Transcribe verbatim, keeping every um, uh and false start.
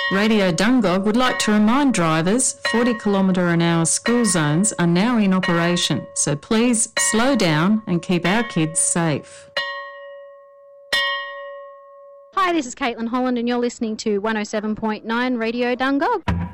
Radio Dungog would like to remind drivers forty kilometre an hour school zones are now in operation, so please slow down and keep our kids safe. Hi, this is Caitlin Holland and you're listening to one oh seven point nine Radio Dungog.